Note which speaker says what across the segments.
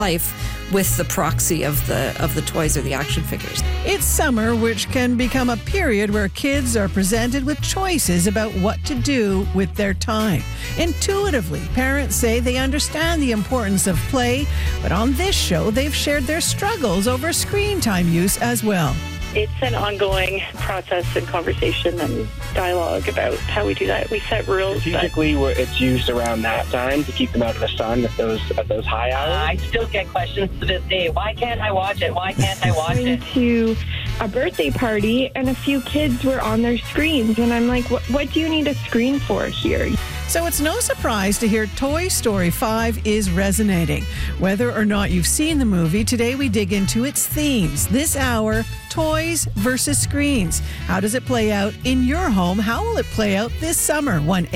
Speaker 1: life with the proxy of the toys or the action figures.
Speaker 2: It's summer, which can become a period where kids are presented with choices about what to do with their time. Intuitively, parents say they understand the importance of play, but on this show, they've shared their struggles over screen time use as well.
Speaker 3: It's an ongoing process and conversation and dialogue about how we do that. We set rules.
Speaker 4: Strategically, it's used around that time to keep them out of the sun at those high hours.
Speaker 5: I still get questions to this day. Why can't I watch it? Why can't I watch it?
Speaker 6: To a birthday party and a few kids were on their screens, and I'm like, what do you need a screen for here?
Speaker 2: So it's no surprise to hear Toy Story 5 is resonating. Whether or not you've seen the movie, today we dig into its themes. This hour, toys versus screens. How does it play out in your home? How will it play out this summer?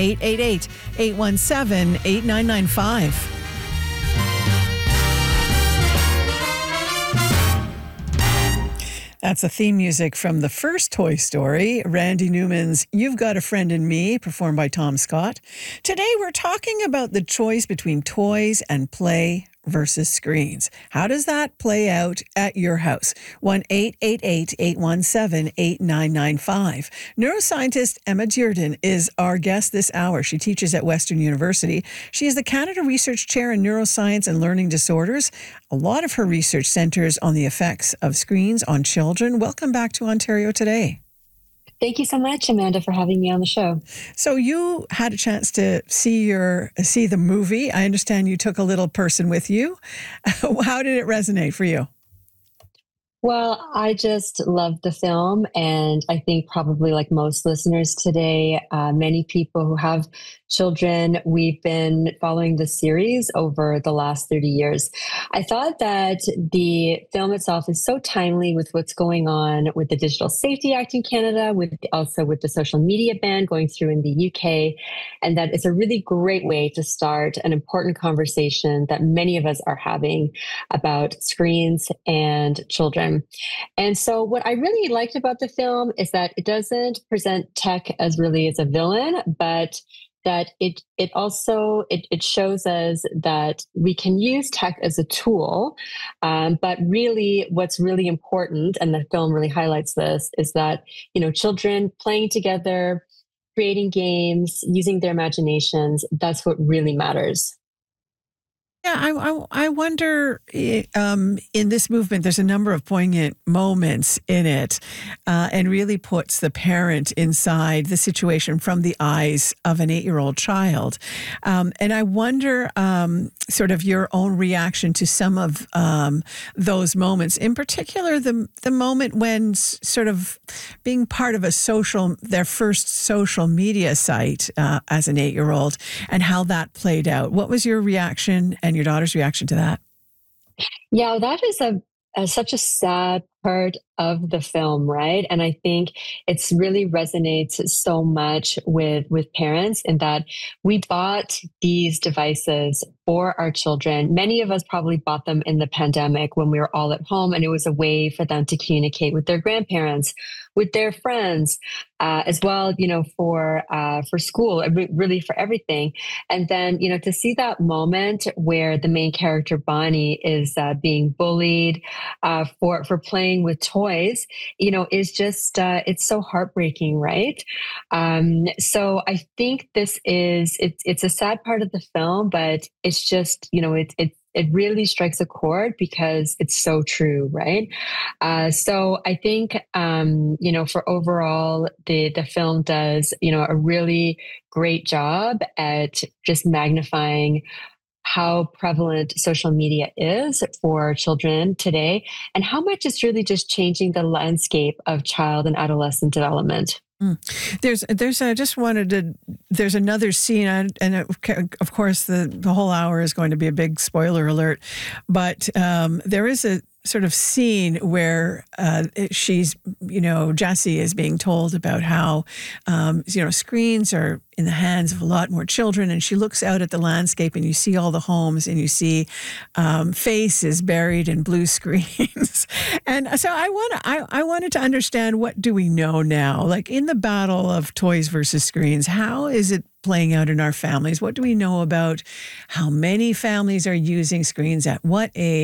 Speaker 2: 1-888-817-8995. That's the theme music from the first Toy Story, Randy Newman's You've Got a Friend in Me, performed by Tom Scott. Today we're talking about the choice between toys and play versus screens. How does that play out at your house? 1-888-817-8995. Neuroscientist Emma Dearden is our guest this hour. She teaches at Western University. She is the Canada Research Chair in Neuroscience and Learning Disorders. A lot of her research centers on the effects of screens on children. Welcome back to Ontario Today.
Speaker 7: Thank you so much, Amanda, for having me on the show.
Speaker 2: So you had a chance to see the movie. I understand you took a little person with you. How did it resonate for you?
Speaker 7: Well, I just loved the film, and I think probably like most listeners today, many people who have children, we've been following the series over the last 30 years. I thought that the film itself is so timely with what's going on with the Digital Safety Act in Canada, also with the social media ban going through in the UK, and that it's a really great way to start an important conversation that many of us are having about screens and children. And so what I really liked about the film is that it doesn't present tech as really as a villain, but that it also shows us that we can use tech as a tool. But really what's really important, and the film really highlights this, is that, children playing together, creating games, using their imaginations, that's what really matters.
Speaker 2: Yeah, I wonder, in this movement, there's a number of poignant moments in it, and really puts the parent inside the situation from the eyes of an 8-year-old child. And I wonder sort of your own reaction to some of those moments, in particular, the moment when sort of being part of their first social media site as an 8-year-old, and how that played out. What was your reaction and your daughter's reaction to that?
Speaker 7: Yeah, that is such a sad part of the film, right? And I think it's really resonates so much with parents in that we bought these devices for our children. Many of us probably bought them in the pandemic when we were all at home, and it was a way for them to communicate with their grandparents, with their friends, as well, for school, really for everything. And then, to see that moment where the main character Bonnie is being bullied for playing with toys, is just it's so heartbreaking, right? So I think it's a sad part of the film, but it's just it really strikes a chord because it's so true, right? So I think, for overall, the film does, a really great job at just magnifying how prevalent social media is for children today, and how much it's really just changing the landscape of child and adolescent development.
Speaker 2: There's another scene, and of course the whole hour is going to be a big spoiler alert, but there is sort of scene where she's, Jessie is being told about how, screens are in the hands of a lot more children. And she looks out at the landscape and you see all the homes and you see faces buried in blue screens. And so I wanted to understand, what do we know now? Like, in the battle of toys versus screens, how is it playing out in our families? What do we know about how many families are using screens, at what age?